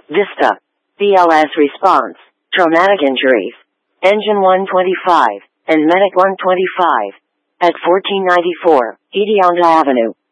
Vista. BLS response. Traumatic injuries. Engine 125 and Medic 125 at 1494 Hedionda Avenue.